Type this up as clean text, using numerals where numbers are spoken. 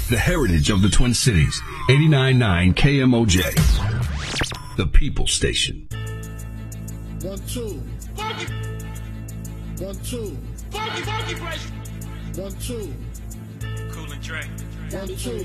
The heritage of the Twin Cities. 89.9 KMOJ. The People Station. 1, 2. Funky. 1, 2. Funky, funky, fresh. 1, 2. Cool and Dre. 1, 2.